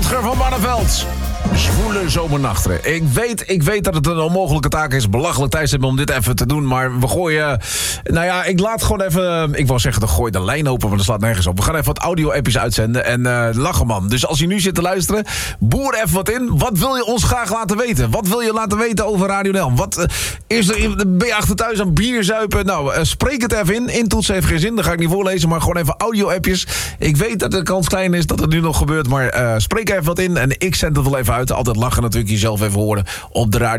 Rutger van Barneveld. Zwoele zomernachten. Ik weet dat het een onmogelijke taak is. Belachelijk tijdstip om dit even te doen. Maar we gooien... Nou ja, ik laat gewoon even... Ik wou zeggen, dan gooi de lijn open, maar dat slaat nergens op. We gaan even wat audio-appjes uitzenden. En lachen, man. Dus als je nu zit te luisteren, boer even wat in. Wat wil je ons graag laten weten? Wat wil je laten weten over Radio NL? Wat is er... Ben je achter thuis aan bier zuipen? Nou, spreek het even in. Intoets heeft geen zin, dat ga ik niet voorlezen. Maar gewoon even audio-appjes. Ik weet dat de kans klein is dat het nu nog gebeurt. Maar spreek even wat in en ik zend het wel even uit. Altijd lachen natuurlijk, jezelf even horen op de radio.